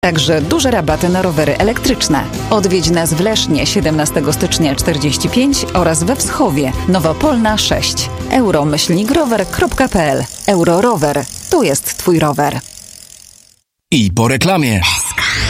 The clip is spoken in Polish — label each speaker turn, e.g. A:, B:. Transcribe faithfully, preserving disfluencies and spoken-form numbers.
A: Także duże rabaty na rowery elektryczne. Odwiedź nas w Lesznie siedemnastego stycznia czterdzieści pięć oraz we Wschowie Nowopolna sześć. euro myślnik rower kropka p l. Eurorower. Tu jest twój rower.
B: I po reklamie.